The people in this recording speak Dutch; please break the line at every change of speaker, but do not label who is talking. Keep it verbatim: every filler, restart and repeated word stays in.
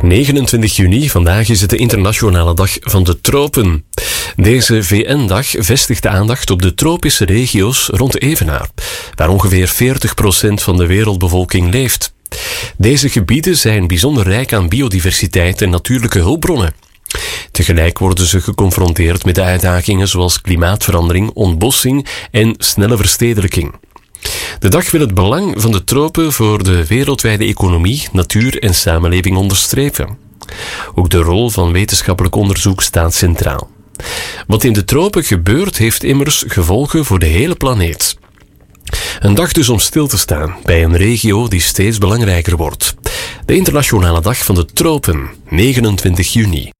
negenentwintig juni, vandaag is het de internationale dag van de tropen. Deze V N-dag vestigt de aandacht op de tropische regio's rond de Evenaar, waar ongeveer veertig procent van de wereldbevolking leeft. Deze gebieden zijn bijzonder rijk aan biodiversiteit en natuurlijke hulpbronnen. Tegelijk worden ze geconfronteerd met de uitdagingen zoals klimaatverandering, ontbossing en snelle verstedelijking. De dag wil het belang van de tropen voor de wereldwijde economie, natuur en samenleving onderstrepen. Ook de rol van wetenschappelijk onderzoek staat centraal. Wat in de tropen gebeurt, heeft immers gevolgen voor de hele planeet. Een dag dus om stil te staan bij een regio die steeds belangrijker wordt. De internationale dag van de tropen, negenentwintig juni.